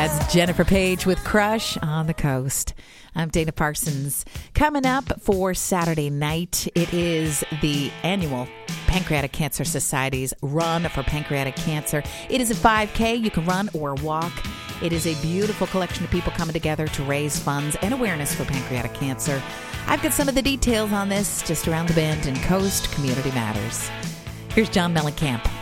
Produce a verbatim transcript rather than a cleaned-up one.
That's Jennifer Page with Crush on the Coast. I'm Dana Parsons. Coming up for Saturday night, it is the annual Pancreatic Cancer Society's Run for Pancreatic Cancer. It is a five K. You can run or walk. It is a beautiful collection of people coming together to raise funds and awareness for pancreatic cancer. I've got some of the details on this just around the bend in Coast Community Matters. Here's John Mellencamp.